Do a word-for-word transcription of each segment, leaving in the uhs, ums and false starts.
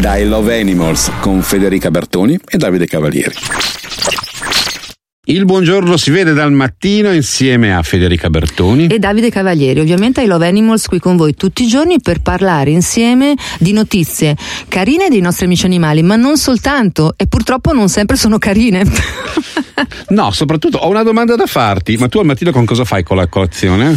da I Love Animals con Federica Bertoni e Davide Cavalieri. Il buongiorno si vede dal mattino insieme a Federica Bertoni e Davide Cavalieri, ovviamente I Love Animals, qui con voi tutti i giorni per parlare insieme di notizie carine dei nostri amici animali, ma non soltanto, e purtroppo non sempre sono carine. No, soprattutto ho una domanda da farti, ma tu al mattino con cosa fai con la colazione?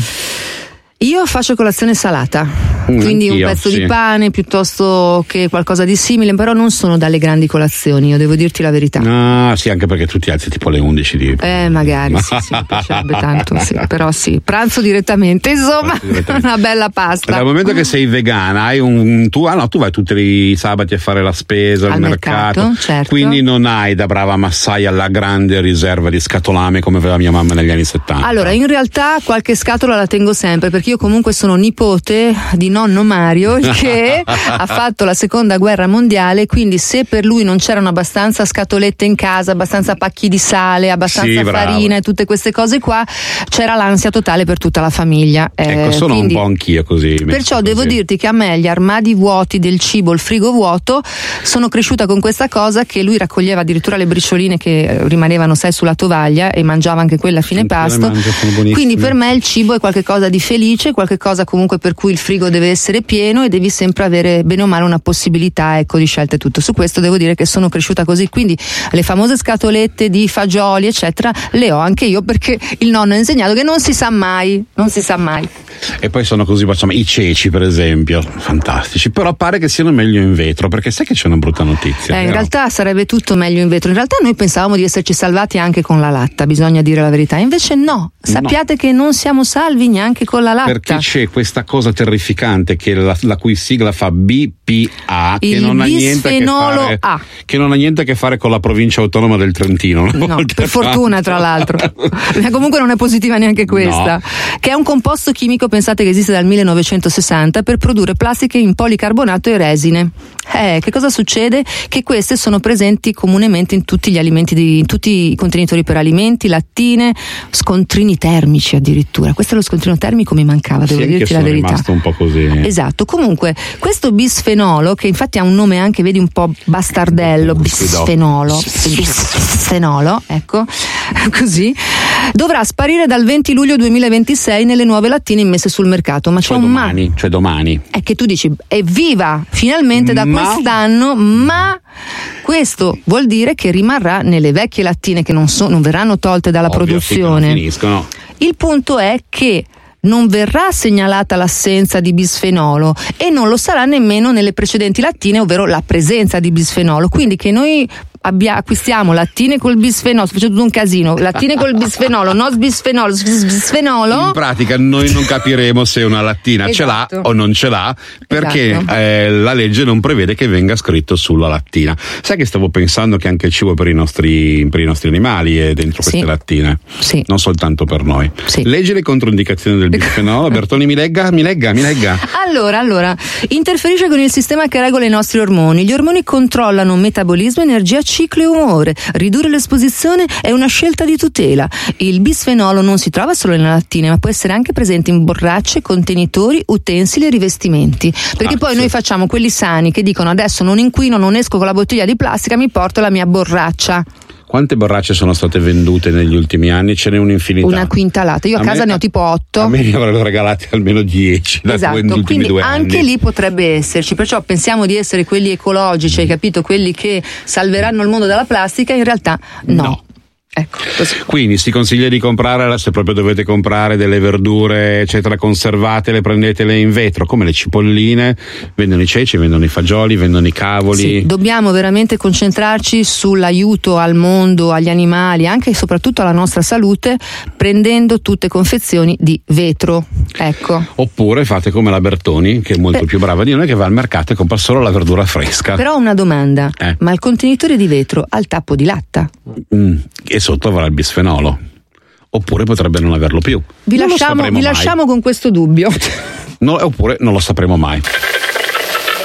Io faccio colazione salata, mm, quindi un pezzo sì. di pane piuttosto che qualcosa di simile, però non sono dalle grandi colazioni, io devo dirti la verità. Ah, sì, anche perché tu ti alzi tipo alle undici di... Eh, magari, sì, sì, mi piacerebbe tanto, sì, però sì, pranzo direttamente, insomma, direttamente. Una bella pasta. Dal momento che sei vegana, hai un tu, ah no, tu vai tutti i sabati a fare la spesa al mercato, mercato, certo. Quindi non hai da brava massaia la grande riserva di scatolame come aveva mia mamma negli anni settanta. Allora, in realtà qualche scatola la tengo sempre, perché io comunque sono nipote di nonno Mario che ha fatto la seconda guerra mondiale, quindi se per lui non c'erano abbastanza scatolette in casa, abbastanza pacchi di sale, abbastanza sì, farina e tutte queste cose qua, c'era l'ansia totale per tutta la famiglia. Ecco, eh, sono quindi, un po' anch'io così. Perciò così. devo dirti che a me gli armadi vuoti del cibo, il frigo vuoto, sono cresciuta con questa cosa che lui raccoglieva addirittura le bricioline che rimanevano, sai, sulla tovaglia e mangiava anche quella a fine Anche pasto. mangio, quindi per me il cibo è qualcosa di felice, qualche cosa comunque per cui il frigo deve essere pieno e devi sempre avere bene o male una possibilità, ecco, di scelte. Tutto su questo devo dire che sono cresciuta così, quindi le famose scatolette di fagioli eccetera le ho anche io, perché il nonno ha insegnato che non si sa mai, non si sa mai. E poi sono così, facciamo i ceci per esempio, fantastici, però pare che siano meglio in vetro, perché sai che c'è una brutta notizia. Eh, in realtà sarebbe tutto meglio in vetro, in realtà noi pensavamo di esserci salvati anche con la latta, bisogna dire la verità, invece no, sappiate no. che non siamo salvi neanche con la latta. Perché c'è questa cosa terrificante che la, la cui sigla fa B P A, che il non ha niente a che fare A. che non ha niente a che fare con la provincia autonoma del Trentino. No, per fortuna tra l'altro. Comunque non è positiva neanche questa. No. Che è un composto chimico, pensate, che esiste dal millenovecentosessanta per produrre plastiche in policarbonato e resine. Eh, che cosa succede? Che queste sono presenti comunemente in tutti gli alimenti, di, in tutti i contenitori per alimenti, lattine, scontrini termici addirittura. Questo è lo scontrino termico, mi mancava, devo sì, dirti la verità. È rimasto un po' così. Esatto. Comunque questo bisfenolo, che infatti ha un nome anche, vedi, un po' bastardello, bisfenolo, bisfenolo, ecco, così, dovrà sparire dal venti luglio duemilaventisei nelle nuove lattine immesse sul mercato. Ma cioè c'è un domani, ma. Cioè domani. È che tu dici, evviva, finalmente da ma... quest'anno, ma questo vuol dire che rimarrà nelle vecchie lattine che non, so, non verranno tolte dalla Ovvio, produzione. Sì, finiscono. Il punto è che non verrà segnalata l'assenza di bisfenolo e non lo sarà nemmeno nelle precedenti lattine, ovvero la presenza di bisfenolo, quindi che noi abbia, acquistiamo lattine col bisfenolo, faccio tutto un casino, lattine col bisfenolo, no bisfenolo, bisfenolo. In pratica noi non capiremo se una lattina esatto. ce l'ha o non ce l'ha, perché esatto. eh, la legge non prevede che venga scritto sulla lattina. Sai che stavo pensando che anche il cibo per i nostri, per i nostri animali è dentro sì. queste lattine, sì. non soltanto per noi. Sì. Leggi le controindicazioni del bisfenolo. Bertoni, mi legga, mi legga, mi legga. Allora, allora, interferisce con il sistema che regola i nostri ormoni. Gli ormoni controllano metabolismo, energia, ciclo e umore. Ridurre l'esposizione è una scelta di tutela. Il bisfenolo non si trova solo nelle lattine, ma può essere anche presente in borracce, contenitori, utensili e rivestimenti. Perché ah, poi sì. noi facciamo quelli sani che dicono: adesso non inquino, non esco con la bottiglia di plastica, mi porto la mia borraccia. Quante borracce sono state vendute negli ultimi anni? Ce n'è un'infinità. Una quintalata. Io a, a casa me, ne ho tipo otto. A me ne avrebbero regalati almeno dieci. Esatto, negli ultimi quindi due anche anni. lì potrebbe esserci. Perciò pensiamo di essere quelli ecologici, hai capito? Quelli che salveranno il mondo dalla plastica. In realtà no. no. Ecco, così. Quindi si consiglia di comprare, se proprio dovete comprare delle verdure eccetera conservate, le prendetele in vetro, come le cipolline, vendono i ceci, vendono i fagioli, vendono i cavoli. Sì, dobbiamo veramente concentrarci sull'aiuto al mondo, agli animali, anche e soprattutto alla nostra salute, prendendo tutte confezioni di vetro. Ecco. Oppure fate come la Bertoni, che è molto Beh. più brava di noi, che va al mercato e compra solo la verdura fresca. Però una domanda, eh. ma il contenitore di vetro ha il tappo di latta? Mm. E sotto avrà il bisfenolo, oppure potrebbe non averlo più. Vi non lasciamo, vi mai. lasciamo con questo dubbio. No, oppure non lo sapremo mai.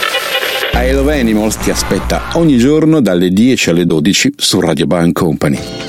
I Love Animals ti aspetta ogni giorno dalle dieci alle dodici su Radio Band Company.